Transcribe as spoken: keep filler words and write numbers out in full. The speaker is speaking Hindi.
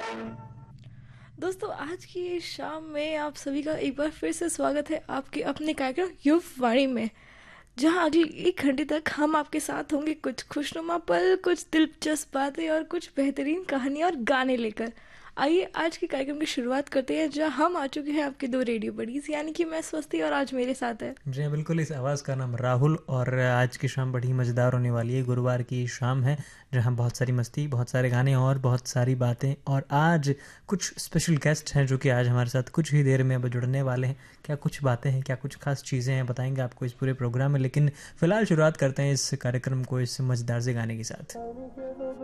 दोस्तों, आज की इस शाम में आप सभी का एक बार फिर से स्वागत है आपके अपने कार्यक्रम युववाणी में, जहां अगले एक घंटे तक हम आपके साथ होंगे कुछ खुशनुमा पल, कुछ दिलचस्प बातें और कुछ बेहतरीन कहानियां और गाने लेकर। आइए आज के कार्यक्रम की शुरुआत करते हैं, जहां हम आ चुके हैं आपके दो रेडियो बडीज, यानी कि मैं स्वस्ति और आज मेरे साथ है। जी हाँ, बिल्कुल। इस आवाज़ का नाम राहुल। और आज की शाम बड़ी मज़ेदार होने वाली है। गुरुवार की शाम है जहाँ बहुत सारी मस्ती, बहुत सारे गाने और बहुत सारी बातें। और आज कुछ स्पेशल गेस्ट हैं जो कि आज हमारे साथ कुछ ही देर में अब जुड़ने वाले हैं। क्या कुछ बातें हैं, क्या कुछ खास चीज़ें हैं, बताएंगे आपको इस पूरे प्रोग्राम में। लेकिन फ़िलहाल शुरुआत करते हैं इस कार्यक्रम को इस मज़ेदार से गाने के साथ।